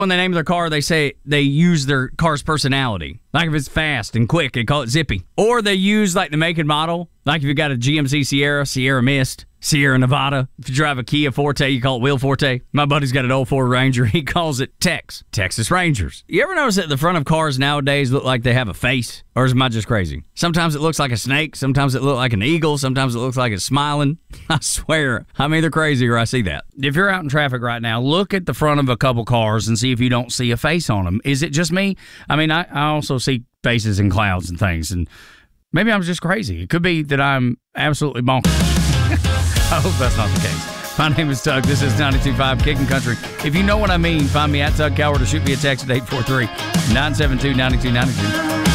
When they name their car, they say they use their car's personality. Like if it's fast and quick, they call it Zippy. Or they use like the make and model. Like if you got a GMC Sierra, Sierra Mist, Sierra Nevada. If you drive a Kia Forte, you call it Wheel Forte. My buddy's got an old Ford Ranger. He calls it Tex. Texas Rangers. You ever notice that the front of cars nowadays look like they have a face? Or am I just crazy? Sometimes it looks like a snake. Sometimes it looks like an eagle. Sometimes it looks like it's smiling. I swear, I'm either crazy or I see that. If you're out in traffic right now, look at the front of a couple cars and see if you don't see a face on them. Is it just me? I mean, I also see faces in clouds and things, and maybe I'm just crazy. It could be that I'm absolutely bonkers. I hope that's not the case. My name is Tug. This is 92.5 Kicking Country. If you know what I mean, find me at Tug Coward or shoot me a text at 843-972-9292.